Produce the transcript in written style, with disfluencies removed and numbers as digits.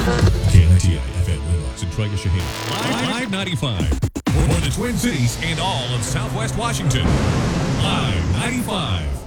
KNTI FM Lennox and Troy Shaheen. Live 95 for the Twin Cities and all of Southwest Washington. Live 95.